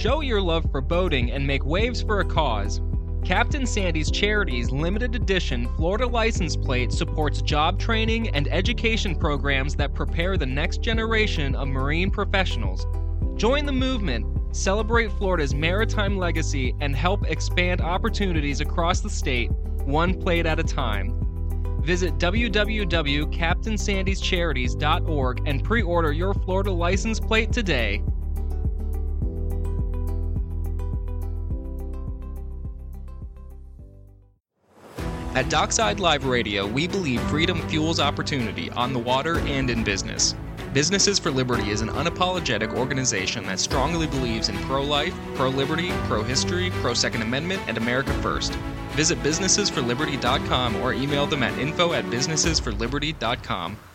Show your love for boating and make waves for a cause. Captain Sandy's Charities limited edition Florida license plate supports job training and education programs that prepare the next generation of marine professionals. Join the movement, celebrate Florida's maritime legacy, and help expand opportunities across the state, one plate at a time. Visit www.captainsandyscharities.org and pre-order your Florida license plate today. At Dockside Live Radio, we believe freedom fuels opportunity on the water and in business. Businesses for Liberty is an unapologetic organization that strongly believes in pro-life, pro-liberty, pro-history, pro-Second Amendment, and America First. Visit businessesforliberty.com or email them at info@businessesforliberty.com.